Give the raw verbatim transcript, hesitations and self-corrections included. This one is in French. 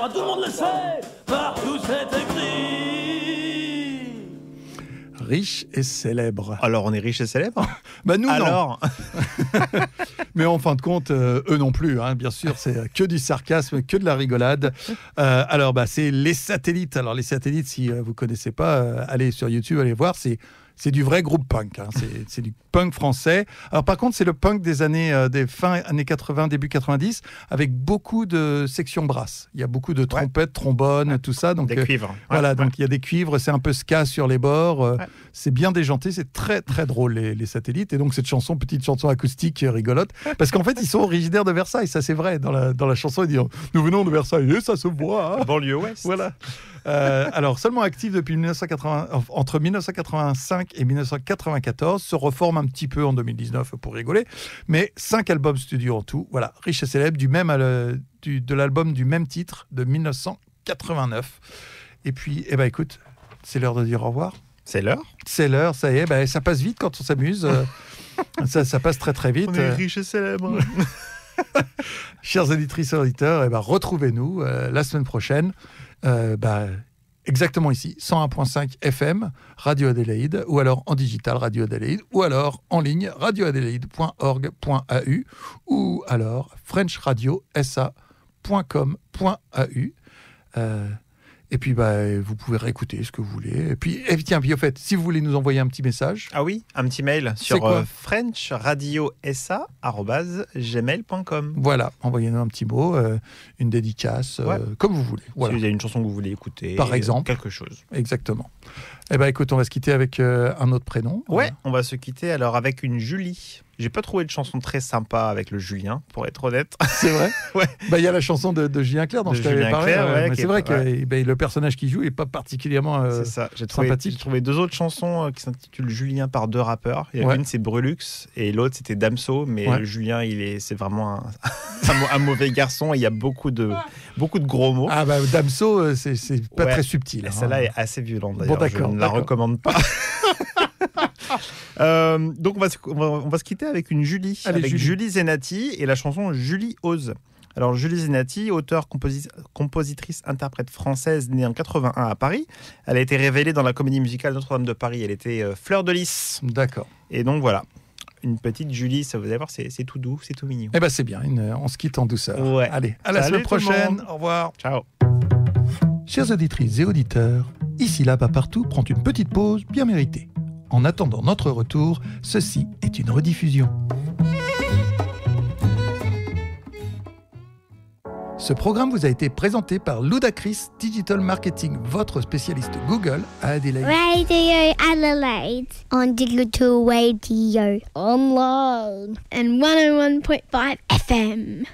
Tout le monde le sait, partout c'est écrit. Riche et célèbre. Alors on est riche et célèbre. Bah nous Alors non. Mais en fin de compte, euh, eux non plus. Hein. Bien sûr, c'est que du sarcasme, que de la rigolade. Euh, alors bah c'est les satellites. Alors les satellites, si euh, vous connaissez pas, euh, allez sur YouTube, allez voir. C'est c'est du vrai groupe punk. Hein. C'est, c'est du punk français. Alors par contre, c'est le punk des années euh, des fin années quatre-vingts, début quatre-vingt-dix, avec beaucoup de sections brasses. Il y a beaucoup de trompettes, ouais. trombones, ouais. tout ça. Donc des euh, cuivres. Ouais. Voilà, donc ouais. il y a des cuivres. C'est un peu ska sur les bords. Euh, ouais. C'est bien déjanté. C'est très très drôle les, les satellites. Et donc cette chanson, petite chanson acoustique rigolote, parce qu'en fait ils sont originaires de Versailles. Ça c'est vrai. Dans la dans la chanson, ils disent nous venons de Versailles et ça se voit. Hein. Banlieue ouest. Voilà. Euh, alors, seulement actif depuis dix-neuf cent quatre-vingts, entre dix-neuf cent quatre-vingt-cinq et dix-neuf cent quatre-vingt-quatorze, se reforme un petit peu en deux mille dix-neuf pour rigoler, mais cinq albums studio en tout. Voilà, riche et célèbre, du même, du, de l'album du même titre de dix-neuf cent quatre-vingt-neuf. Et puis, eh ben, écoute, c'est l'heure de dire au revoir. C'est l'heure C'est l'heure, ça y est, ben, ça passe vite quand on s'amuse. ça, ça passe très très vite. On est riche et célèbre. Chers auditrices et auditeurs, eh ben, retrouvez-nous euh, la semaine prochaine. Euh, bah, exactement ici, cent un virgule cinq F M, Radio Adélaïde, ou alors en digital, Radio Adélaïde, ou alors en ligne, radio adélaïde point org point a u, ou alors french radio s a point com point a u. Euh, et puis, bah, vous pouvez réécouter ce que vous voulez. Et puis, et tiens, puis, au fait, si vous voulez nous envoyer un petit message. Ah oui, un petit mail sur euh, french radio s a arobase gmail point com. Voilà, envoyez-nous un petit mot, euh, une dédicace, euh, ouais. comme vous voulez. Voilà. Si vous avez une chanson que vous voulez écouter. Par exemple. Quelque chose. Exactement. Eh bien, écoute, on va se quitter avec euh, un autre prénom. Ouais, euh. on va se quitter alors avec une Julie. J'ai pas trouvé de chanson très sympa avec le Julien, pour être honnête. C'est vrai. Ouais. Bah, il y a la chanson de, de Julien Clerc dont de je t'avais Julien parlé. Clerc, euh, ouais, mais c'est est, vrai que ouais. bah, le personnage qui joue est pas particulièrement euh, c'est ça. J'ai trouvé, sympathique. J'ai trouvé deux autres chansons euh, qui s'intitulent Julien par deux rappeurs. Il y a ouais. une c'est Brulux et l'autre c'était Damso, mais ouais. le Julien il est, c'est vraiment un, un, un mauvais garçon. Et il y a beaucoup de, beaucoup de gros mots. Ah bah Damso, c'est, c'est pas ouais. très subtil. Et hein. celle-là est assez violente d'ailleurs. Bon, d'accord, je ne d'accord. la recommande pas. euh, donc on va, se, on, va, on va se quitter avec une Julie, Allez, avec Julie. Julie Zenati et la chanson Julie Ose. Alors Julie Zenati, auteure, composi- compositrice, interprète française, née en quatre-vingt-un à Paris. Elle a été révélée dans la comédie musicale Notre-Dame de Paris. Elle était euh, Fleur de Lys. D'accord. Et donc voilà, une petite Julie, ça vous allez voir, c'est, c'est tout doux, c'est tout mignon. Eh ben c'est bien, une, on se quitte en douceur. Ouais. Allez, à la Salut semaine prochaine. Au revoir. Ciao. Chères auditrices et auditeurs, ici, là, pas partout, prend une petite pause bien méritée. En attendant notre retour, ceci est une rediffusion. Ce programme vous a été présenté par Ludacris Digital Marketing, votre spécialiste Google à Adélaïde. Radio Adelaide on Digital Radio Online and one oh one point five F M.